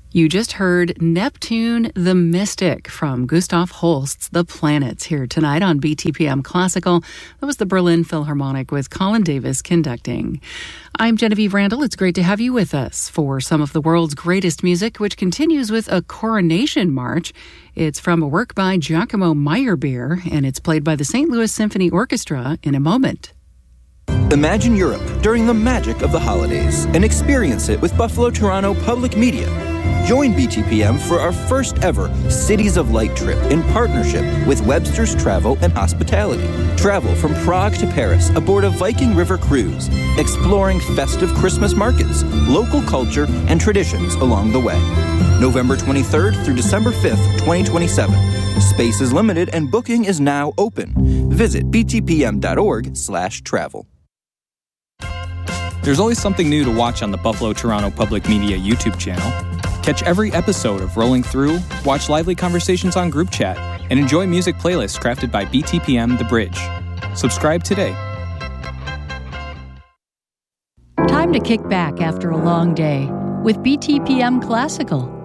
You just heard Neptune the Mystic from Gustav Holst's The Planets here tonight on BTPM Classical. That was the Berlin Philharmonic with Colin Davis conducting. I'm Genevieve Randall. It's great to have you with us for some of the world's greatest music, which continues with a coronation march. It's from a work by Giacomo Meyerbeer, and it's played by the St. Louis Symphony Orchestra in a moment. Imagine Europe during the magic of the holidays and experience it with Buffalo Toronto Public Media. Join BTPM for our first ever Cities of Light trip in partnership with Webster's Travel and Hospitality. Travel from Prague to Paris aboard a Viking River cruise, exploring festive Christmas markets, local culture, and traditions along the way. November 23rd through December 5th, 2027. Space is limited and booking is now open. Visit btpm.org/travel. There's always something new to watch on the Buffalo Toronto Public Media YouTube channel. Catch every episode of Rolling Through, watch lively conversations on Group Chat, and enjoy music playlists crafted by BTPM The Bridge. Subscribe today. Time to kick back after a long day with BTPM Classical.